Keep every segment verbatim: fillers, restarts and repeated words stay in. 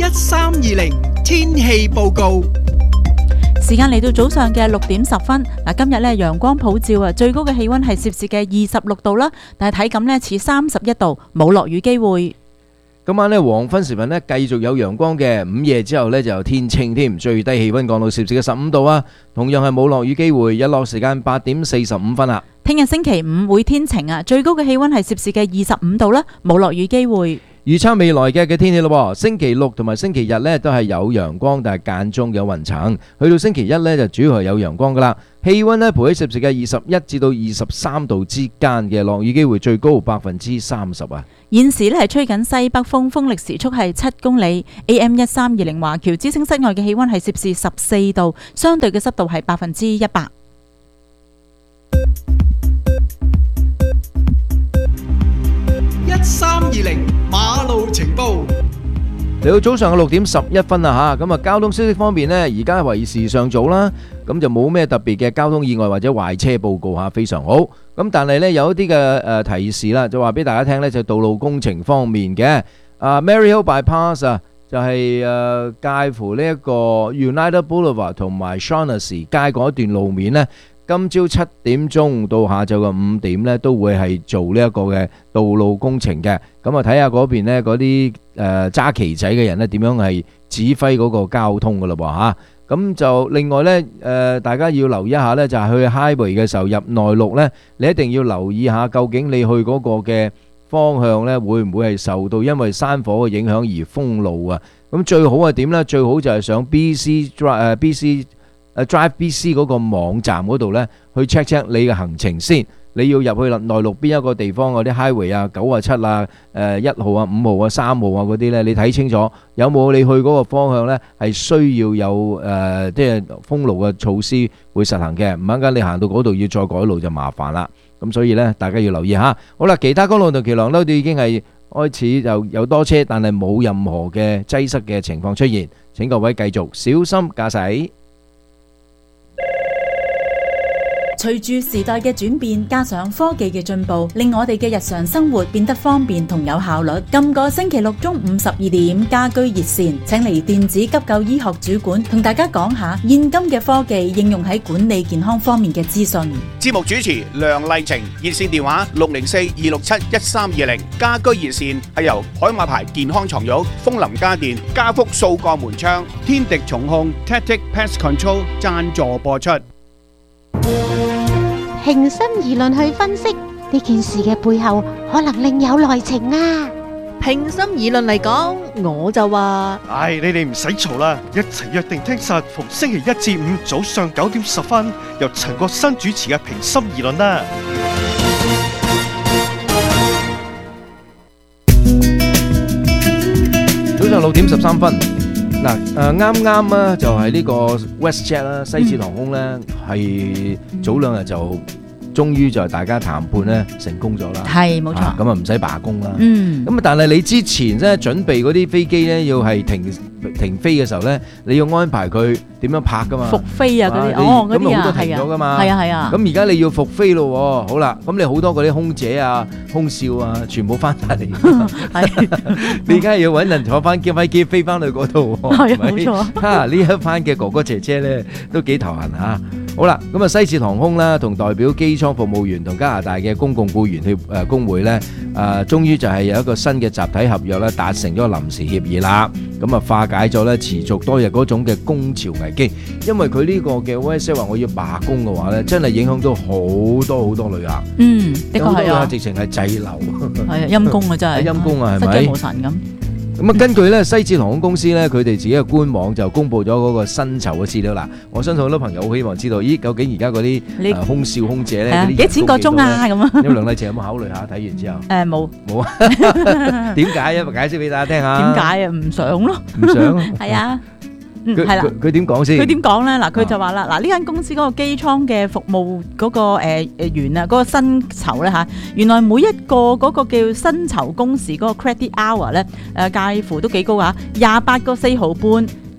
三二零天氣報告。 時間嚟到早上嘅六點十分，嗱，今日咧陽光普照啊，最高嘅氣溫係攝氏嘅二十六度啦，但係體感咧似三十一度，冇落雨機會。 今晚咧黃昏時分咧繼續有陽光嘅，午夜之後咧就天晴添，最低氣溫降到攝氏嘅十五度啊，同樣係冇落雨機會。日落時間八點四十五分啦。 聽日星期五會天晴啊，最高嘅氣溫係攝氏嘅二十五度啦，冇落雨機會。 預測未來嘅嘅天氣咯，星期六同埋星期日咧都係有陽光，但係間中有雲層。去到星期一咧就主要係有陽光噶啦，氣溫咧徘徊喺攝氏嘅二十一至到二十三度之間嘅，落雨機會最高百分之三十啊。 現時咧係吹緊西北風，風力時速係七公里。A M 一三二零華僑之聲室外嘅氣溫係攝氏十四度，相對嘅濕度係百分之一百。 一三二零馬路情報。 嚟到早上嘅六點十一分啦吓，咁啊交通消息方面呢，而家為時尚早啦，咁就冇咩特別嘅交通意外或者壞車報告吓，非常好。咁但係呢，有一啲嘅誒提示啦，就話俾大家聽呢，就道路工程方面嘅啊 Maryhill Bypass 啊，就係誒介乎呢一個 United Boulevard 同埋 Shaughnessy 街嗰一段路面呢。今朝七點鐘到下晝嘅五點呢，都會係做呢一個嘅道路工程嘅。咁啊，睇下嗰邊呢嗰啲誒揸旗仔嘅人呢點樣係指揮嗰個交通噶啦噃嚇。咁就另外呢，誒，大家要留意一下呢，就係去 highway 嘅時候入內陸呢，你一定要留意下究竟你去嗰個嘅方向呢，會唔會係受到因為山火嘅影響而封路啊？咁最好係點呢？最好就係上 B C Drive 誒 B C。Uh, Drive B C 嗰個網站嗰度呢，去 check check 你嘅行程先。你要入去內陸邊一個地方嗰啲 highway 啊、九啊七啊、誒一號啊、五號啊、三號啊嗰啲呢，你睇清楚有冇你去嗰個方向呢，係需要有誒即係封路嘅措施會實行嘅。唔係間你行到嗰度要再改路就麻煩啦。咁所以呢，大家要留意下。好啦，其他公路同橋梁呢都已經係開始就有多車，但係冇任何嘅擠塞嘅情況出現。請各位繼續小心駕駛。 隨住時代嘅轉變，加上科技嘅進步，令我哋嘅日常生活變得方便同有效率。今個星期六中午十二點，家居熱線請嚟電子急救醫學主管同大家講下現今嘅科技應用喺管理健康方面嘅資訊。 節目主持梁麗晴，熱線電話六零四二六七一三二零。家居熱線係由海馬牌健康床褥、楓林家電、家福數個門窗、天敵重控、Tactic Pest Control 贊助播出。 平心而論去分析呢件事嘅背後，可能另有內情啊！ 平心而論嚟講，我就話： 唉，你哋唔使嘈啦，一齊約定聽實逢星期一至五早上九點十分，由陳國新主持嘅《平心而論》啦。 早上六點十三分，嗱誒啱啱啊，就係呢個 WestJet 啦，西捷航空咧係早兩日就。終於就係大家談判咧成功咗啦， 係冇錯， 咁啊唔使罷工啦。 嗯， 咁啊但係你之前咧準備嗰啲飛機咧要係停停飛嘅時候咧，你要安排佢點樣拍噶嘛？ 復飛啊嗰啲，哦嗰啲啊， 咁好多停咗噶嘛？ 係啊係啊。 咁而家你要復飛咯，好啦，咁你好多嗰啲空姐啊、空少啊，全部翻晒嚟。係，你而家要揾人坐翻機飛機飛翻去嗰度。 係冇錯。 哈！呢一班嘅哥哥姐姐咧都幾頭痕嚇。好啦，咁啊西捷航空啦，同代表機艙服務員同加拿大嘅公共僱員協誒工會咧，誒終於就係有一個新嘅集體合約咧，達成咗臨時協議啦。咁啊化解咗咧持續多日嗰種嘅工潮危機，因為佢呢個嘅 WestJet 話我要罷工嘅話咧，真係影響到好多好多旅客。嗯，的確係啊，直情係滯留。 係啊，陰公啊真係。 陰公啊，係咪？ 失驚無神咁。 咁啊，根據咧西捷航空公司咧，佢哋自己嘅官網就公布咗嗰個薪酬嘅資料啦。我相信好多朋友好希望知道，咦，究竟而家嗰啲空少空姐咧， 幾多錢個鐘啊？咁啊， 有梁麗晴有冇考慮下？睇完之後， 誒冇冇啊？點解啊？解釋俾大家聽下。 點解啊？唔想咯。唔想。 係啊。嗯， 係啦。佢點講先？ 佢點講咧？嗱，佢就話啦，嗱呢間公司嗰個機艙嘅服務嗰個誒誒員啊，嗰個薪酬咧嚇，原來每一個嗰個叫薪酬工時嗰個 credit hour 咧，誒介乎都幾高嚇，廿八個四毫半至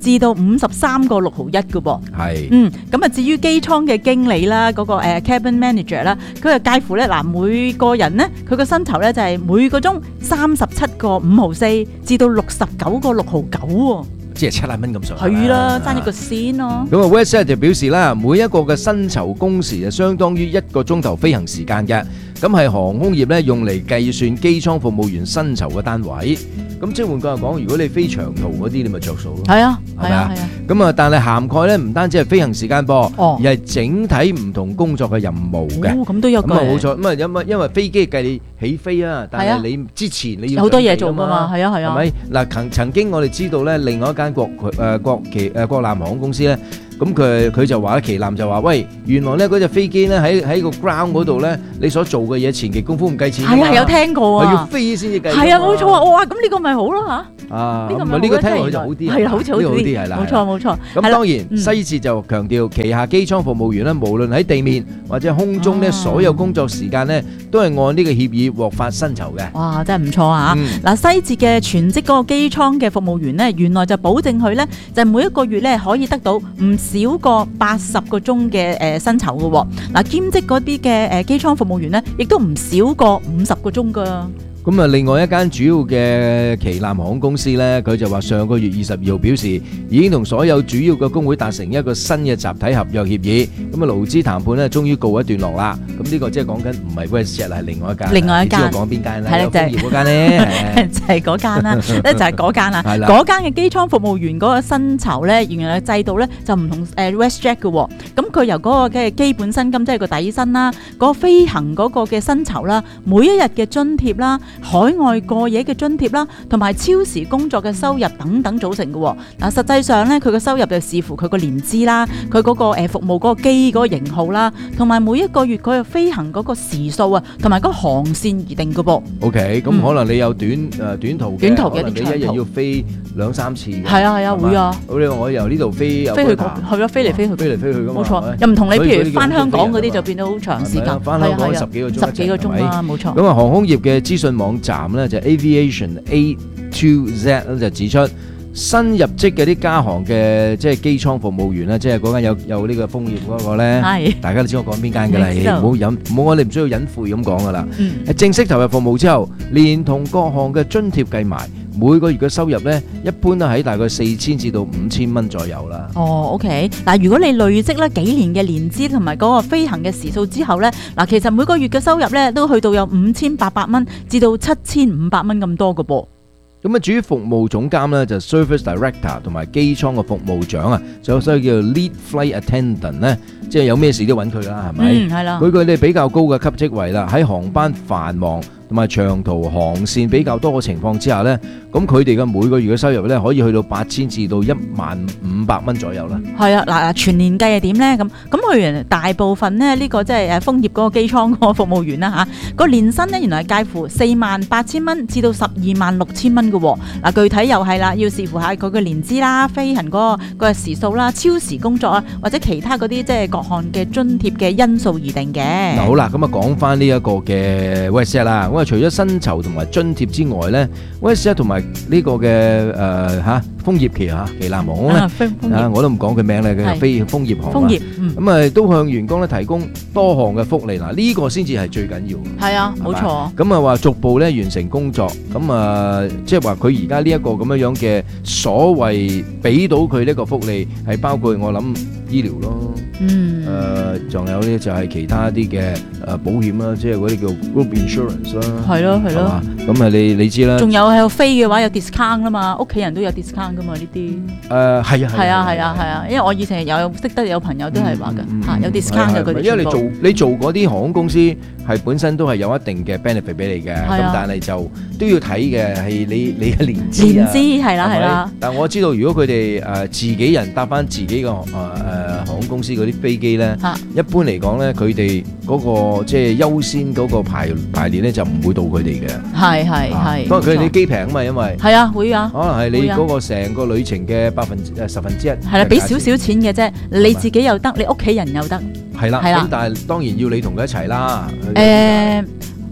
至到五十三個六毫一嘅噃。 係。 嗯，咁啊至於機艙嘅經理啦，嗰、嗰個、呃、cabin manager 啦，佢就介乎咧嗱每個人咧，佢個薪酬咧就係每個鐘三十七個五毫四至到六十九個六毫九喎。 即係七廿蚊咁上下。 係啦，爭一個先咯。 咁啊 Westjet 就表示啦，每一個嘅薪酬工時就相當於一個鐘頭飛行時間嘅，咁係航空業咧用嚟計算機艙服務員薪酬嘅單位。咁即係換句話講，如果你飛長途嗰啲，你咪着數咯。 係啊， 係咪啊？ 係啊。 咁啊，但係涵蓋咧唔單止係飛行時間噃， 哦而係整體唔同工作嘅任務嘅。 哦，咁都有咁啊冇嘅。 錯，咁啊因為因為飛機計你起飛啊，但係啊係你之前你要有好多嘢做準備㗎㗎嘛，係啊係啊。 係咪？嗱，曾曾經我哋知道咧，另外一間國誒國旗誒國南航空公司咧，咁佢佢就話咧，旗艦就話：喂，原來咧嗰隻飛機咧喺喺個 ground 嗰度咧，你所做嘅嘢前期功夫唔計錢㗎嘛。 係啊，有聽過係要啊。 飛先至計㗎嘛。 係啊，冇錯啊。我話咁呢個咪好咯嚇。 啊， 呢個咁啊呢個聽咪好咯落去就好啲， 係啦，好似好呢個好啲， 啲係啦。 冇錯冇錯。 咁當然， 嗯西捷就強調旗下機艙服務員咧，無論喺地面或者空中咧， 哦所有工作時間咧，都係按呢個協議獲發薪酬嘅。 哇，真係唔錯啊！ 嗯嗱、西捷嘅全職嗰個機艙嘅服務員呢，原來就保證佢呢，就每一個月呢可以得到唔少過八十個鐘嘅誒薪酬嘅喎。嗱，兼職嗰啲嘅誒機艙服務員呢，亦都唔少過五十個鐘噶。 咁啊，另外一間主要嘅旗艦航空公司咧，佢就話上個月二十二號表示，已經同所有主要嘅工會達成一個新嘅集體合約協議。咁啊，勞資談判咧，終於告一段落啦。咁呢個即係講緊唔係 Westjet 係另外一間， 另外一間你知我講邊間啦？ 係啦有楓葉嗰間咧， 就係嗰間啦，咧就係嗰間啦。 係啦嗰間嘅機艙服務員嗰個薪酬咧，原來嘅制度咧就唔同誒 WestJet 嘅喎。咁佢由嗰個嘅基本薪金，即係個底薪啦，嗰個飛行嗰個嘅薪酬啦，每一日嘅津貼啦，海外過夜嘅津貼啦，同埋超時工作嘅收入等等組成嘅喎。嗱，實際上咧，佢嘅收入就視乎佢個年資啦，佢嗰個誒服務嗰個機嗰個型號啦，同埋每一個月佢嘅飛行嗰個時數啊，同埋嗰個航線而定嘅噃。 OK，咁嗯可能你有短誒短途嘅， 短途嘅可能你一日啲長途要飛兩三次嘅。 係啊係啊， 係嘛會啊。 好，你話我由呢度飛又飛去嗰頭係咯，飛嚟飛去， 飛嚟飛去㗎嘛， 冇錯係咪， 又唔同你，譬如所以嗰啲叫翻香港嗰飛人啊嘛啲就變到好長時係咪間， 啊返香港係啊係啊十幾個鐘十幾個鐘啦，冇錯。 咁啊，航空業嘅資訊網站咧就 Aviation A two Z 咧就指出，新入職嘅啲加航嘅即係機艙服務員咧，即係嗰間有有呢個楓葉嗰個咧， 係大家都知我講邊間㗎啦， 知道唔好隱唔好我哋唔需要隱晦咁講㗎啦。 嗯正式投入服務之後，連同各項嘅津貼計埋，每個月嘅收入咧，一般都喺大概四千至到五千蚊左右啦。 哦，OK。嗱，如果你累積咧幾年嘅年資同埋嗰個飛行嘅時數之後咧，嗱，其實每個月嘅收入咧都去到有五千八百蚊至到七千五百蚊咁多嘅噃。 咁啊，至於服務總監咧，就 Service Director 同埋機艙嘅服務長啊，仲有所謂叫做 Lead Flight Attendant 咧，即係有咩事都揾佢啦，係咪？ 嗯，係啦。 佢佢哋比較高嘅級職位啦，喺航班繁忙同埋長途航線比較多嘅情況之下咧，咁佢哋嘅每個月嘅收入咧可以去到八千至到一萬五百蚊左右啦。 係啊，嗱嗱，全年計係點咧？咁咁佢原來大部分咧呢個即係誒楓葉嗰個機艙嗰個服務員啦嚇，個年薪咧原來係介乎四萬八千蚊至到十二萬六千蚊嘅喎。嗱，具體又係啦，要視乎下佢嘅年資啦、飛行嗰個個時數啦、超時工作啊，或者其他嗰啲即係各項嘅津貼嘅因素而定嘅。 嗱好啦，咁啊講翻呢一個嘅 Westjet 啦，咁啊除咗薪酬同埋津貼之外咧 ，Westjet 同埋呢個嘅誒嚇楓葉旗嚇旗艦航空咧啊，楓楓葉啊我都唔講佢名咧，佢係係飛楓葉航啊楓葉，嗯， 咁啊都向員工咧提供多項嘅福利，嗱呢個先至係最緊要。 係啊，冇錯。 咁啊話逐步咧完成工作，咁啊即係話佢而家呢一個咁樣樣嘅所謂俾到佢呢個福利，係包括我諗醫療咯， 嗯， 誒仲有咧就係其他啲嘅誒保險啦，即係嗰啲叫 group insurance 啦， 係咯係咯係嘛。咁啊你你知啦， 仲有喺度飛嘅話有 discount 啦嘛，屋企人都有 discount 噶嘛呢啲。 誒係啊係啊係啊係啊，因為我以前有識得有朋友都係話嘅嚇，有 discount 嘅佢哋因為你全部做你做嗰啲航空公司係本身都係有一定嘅 benefit 俾你嘅，咁係啊但係就都要睇嘅係你你嘅年資啊。 年資係啦係咪係啦， 但我知道，如果佢哋誒自己人搭翻自己嘅誒誒航空公司嗰啲飛機咧， 嚇一般嚟講咧，佢哋嗰個即係優先嗰個排排列咧，就唔會到佢哋嘅。 係係係。 不過佢哋啲冇錯機平啊嘛，因為係啊會啊， 可能係你會啊嗰個成個旅程嘅百分之誒十分之一。 係啦，俾少少錢嘅啫，你自己又得，你屋企人又得。 係啦， 係啦咁但係當然要你同佢一齊啦。 誒，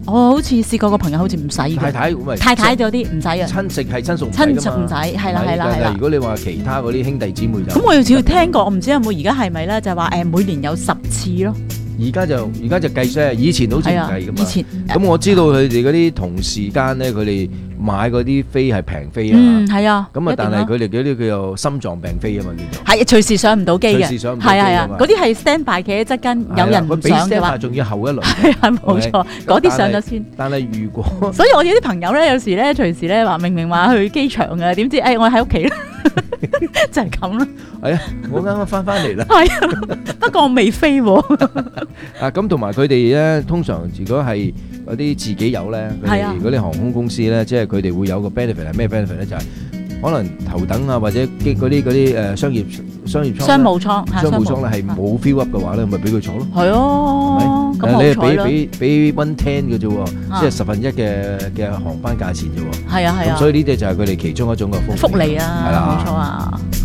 我好似試過個朋友好似唔使嘅， 太太咁咪太太嗰啲唔使啊， 親戚係親屬唔使親㗎嘛屬唔使，係啦係啦係但係啦。 如果你話其他嗰啲兄弟姊妹就咁我又似乎聽過，我唔知有冇而家係咪咧？就係話誒每年有十次咯。 而家就而家就計啫，以前好似唔係啊， 計㗎嘛。 以前咁我知道佢哋嗰啲同事間咧，佢哋買嗰啲飛係平飛啊。 嗯係啊。 咁啊，但係一定佢哋嗰啲叫做心臟病飛啊嘛，叫做。 係隨時上唔到機嘅， 隨時上唔到機係啊係啊㗎嘛， 嗰啲係 stand by 企喺側跟，有人唔上嘅話， 仲要後一輪。 係啊冇錯，嗰啲上咗先。 但係如果所以我哋啲朋友咧，有時咧隨時咧話明明話去機場嘅，點知誒我喺屋企啦，就係咁啦。 係啊，我啱啱翻翻嚟啦。 係啊，不過我未飛喎。 啊，咁同埋佢哋咧，通常如果係嗰啲自己有咧，佢係啊哋嗰啲航空公司咧，即係佢哋會有個 benefit 係咩 benefit 咧？就係可能頭等啊，或者機嗰啲嗰啲誒商業商業艙啦商務艙嚇商務艙咧係冇 fill up 嘅話咧，咪俾佢坐咯。 係哦，咁誒你係俾好彩啦。 俾俾 one ten 嘅啫喎， 啊即係十分一嘅嘅航班價錢啫喎。 係啊係啊咁，所以呢啲就係佢哋其中一種嘅福福利啊， 係啦冇錯啊。